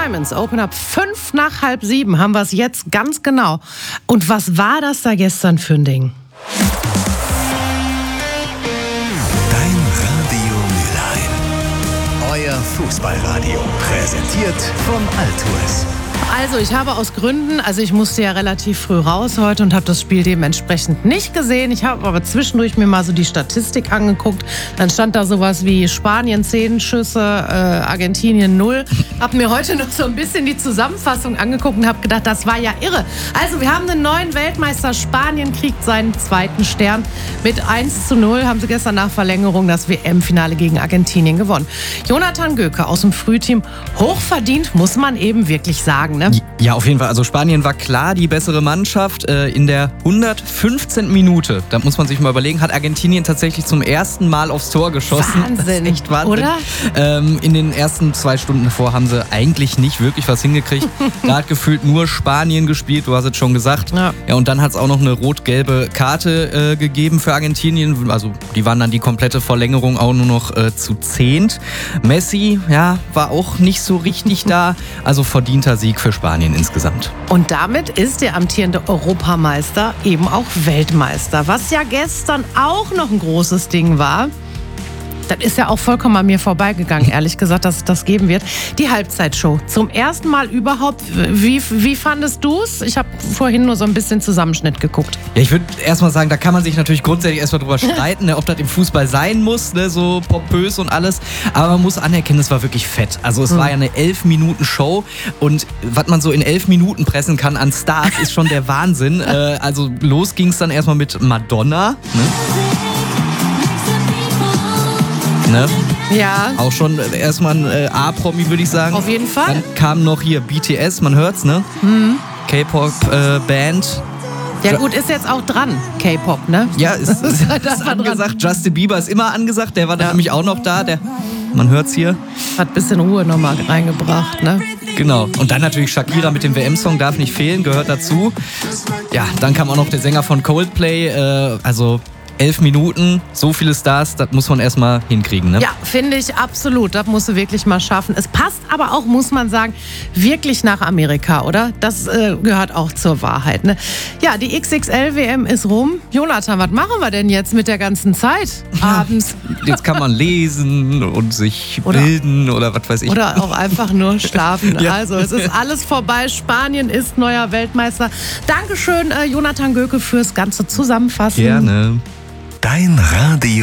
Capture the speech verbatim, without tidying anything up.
Diamonds, Open Up. Fünf nach halb sieben haben wir es jetzt ganz genau. Und was war das da gestern für ein Ding? Dein Radio Mülheim. Euer Fußballradio. Präsentiert von Altues. Also ich habe aus Gründen, also ich musste ja relativ früh raus heute und habe das Spiel dementsprechend nicht gesehen. Ich habe aber zwischendurch mir mal so die Statistik angeguckt. Dann stand da sowas wie Spanien zehn Schüsse, äh, Argentinien null. Habe mir heute noch so ein bisschen die Zusammenfassung angeguckt und habe gedacht, das war ja irre. Also wir haben einen neuen Weltmeister. Spanien kriegt seinen zweiten Stern. Mit eins zu null haben sie gestern nach Verlängerung das W M-Finale gegen Argentinien gewonnen. Jonathan Göke aus dem Frühteam, hochverdient, muss man eben wirklich sagen. Ne? Ja, auf jeden Fall. Also Spanien war klar die bessere Mannschaft. In der hundertfünfzehnten Minute, da muss man sich mal überlegen, hat Argentinien tatsächlich zum ersten Mal aufs Tor geschossen. Wahnsinn, das ist echt Wahnsinn. Oder? Ähm, in den ersten zwei Stunden davor haben sie eigentlich nicht wirklich was hingekriegt. Da hat gefühlt nur Spanien gespielt, du hast es schon gesagt. Ja, ja und dann hat es auch noch eine rot-gelbe Karte äh, gegeben für Argentinien. Also die waren dann die komplette Verlängerung auch nur noch äh, zu zehnt. Messi, ja, war auch nicht so richtig da. Also verdienter Sieg für Spanien insgesamt. Und damit ist der amtierende Europameister eben auch Weltmeister. Was ja gestern auch noch ein großes Ding war, das ist ja auch vollkommen an mir vorbeigegangen, ehrlich gesagt, dass es das geben wird. Die Halbzeitshow. Zum ersten Mal überhaupt. Wie, wie fandest du es? Ich habe vorhin nur so ein bisschen Zusammenschnitt geguckt. Ja, ich würde erstmal sagen, da kann man sich natürlich grundsätzlich erstmal drüber streiten, ne, ob das im Fußball sein muss, ne, so pompös und alles. Aber man muss anerkennen, es war wirklich fett. Also es hm. war ja eine elf Minuten Show und was man so in elf Minuten pressen kann an Stars, ist schon der Wahnsinn. äh, also los ging es dann erstmal mit Madonna. Ne? Ne? Ja. Auch schon erstmal ein äh, A-Promi, würde ich sagen. Auf jeden Fall. Dann kam noch hier B T S, man hört's, ne? Mhm. K-Pop-Band. Äh, ja gut, ist jetzt auch dran, K-Pop, ne? Ja, ist, ist, ist angesagt. Justin Bieber ist immer angesagt, der war ja. nämlich auch noch da. Der, man hört's hier. Hat ein bisschen Ruhe nochmal reingebracht, ne? Genau. Und dann natürlich Shakira mit dem W M-Song, darf nicht fehlen, gehört dazu. Ja, dann kam auch noch der Sänger von Coldplay, äh, also... Elf Minuten, so viele Stars, das muss man erstmal hinkriegen, ne? Ja, finde ich absolut. Das musst du wirklich mal schaffen. Es passt aber auch, muss man sagen, wirklich nach Amerika, oder? Das äh, gehört auch zur Wahrheit, ne? Ja, die X X L W M ist rum. Jonathan, was machen wir denn jetzt mit der ganzen Zeit abends? Ja, jetzt kann man lesen und sich oder, bilden oder was weiß ich. Oder auch einfach nur schlafen. Ja. Also, es ist alles vorbei. Spanien ist neuer Weltmeister. Dankeschön, äh, Jonathan Göke, fürs ganze Zusammenfassen. Gerne. Dein Radio